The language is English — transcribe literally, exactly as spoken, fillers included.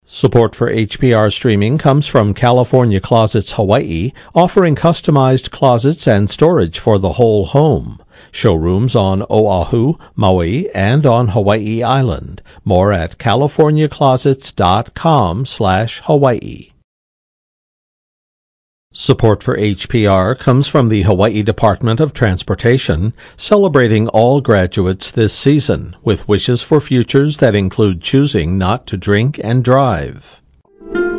Support for H P R streaming comes from California Closets Hawaii, offering customized closets and storage for the whole home. Showrooms on Oahu, Maui, and on Hawaii Island. More at californiaclosets.com slash Hawaii. Support for H P R comes from the Hawaii Department of Transportation, celebrating all graduates this season with wishes for futures that include choosing not to drink and drive.